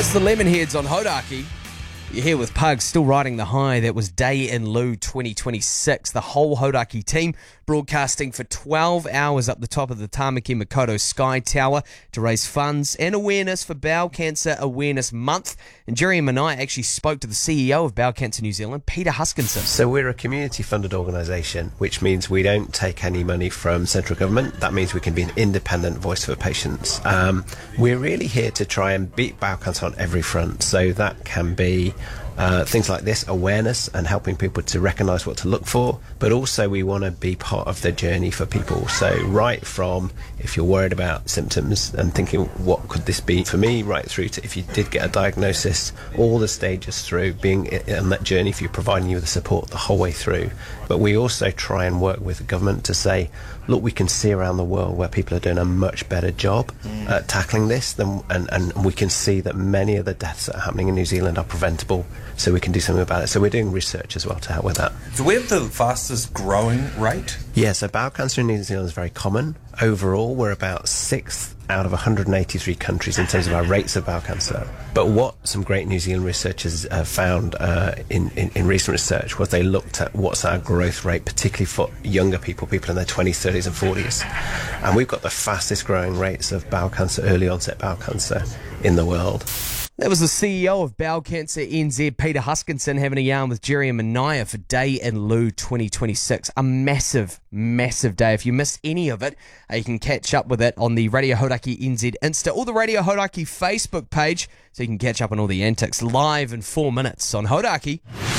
It's the Lemonheads on Hodaki. You're here with Pugs, still riding the high. That was Day in Lieu 2026. The whole Hodaki team broadcasting for 12 hours up the top of the Tamaki Makaurau Sky Tower to raise funds and awareness for Bowel Cancer Awareness Month. And Jerry and Manai actually spoke to the CEO of Bowel Cancer New Zealand, Peter Huskinson. So we're a community-funded organisation, which means we don't take any money from central government. That means we can be an independent voice for patients. We're really here to try and beat bowel cancer on every front. So that can be things like this, awareness and helping people to recognise what to look for, but also we want to be part of the journey for people. So right from if you're worried about symptoms and thinking what could this be for me, right through to if you did get a diagnosis, all the stages through, being on that journey for you, providing you with the support the whole way through. But we also try and work with the government to say, look, we can see around the world where people are doing a much better job at tackling this and we can see that many of the deaths that are happening in New Zealand are preventable, so we can do something about it. So we're doing research as well to help with that. Do we have the fastest growing rate? Yeah, so bowel cancer in New Zealand is very common. Overall, we're about 6th out of 183 countries in terms of our rates of bowel cancer. But what some great New Zealand researchers found in recent research was they looked at what's our growth rate, particularly for younger people in their 20s, 30s and 40s. And we've got the fastest growing rates of bowel cancer, early onset bowel cancer in the world. That was the CEO of Bowel Cancer NZ, Peter Huskinson, having a yarn with Jerry and Manaya for Day in Lieu 2026. A massive, massive day. If you missed any of it, you can catch up with it on the Radio Hodaki NZ Insta or the Radio Hodaki Facebook page, so you can catch up on all the antics live in 4 minutes on Hodaki.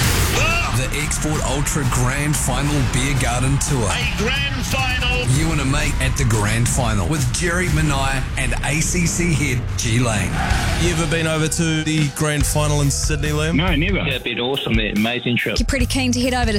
The Export Ultra Grand Final Beer Garden Tour. A grand final. You and a mate at the Grand Final with Jerry Manai and ACC head G Lane. You ever been over to the Grand Final in Sydney, Liam? No, never. Yeah, it'd be awesome. Amazing trip. You're pretty keen to head over to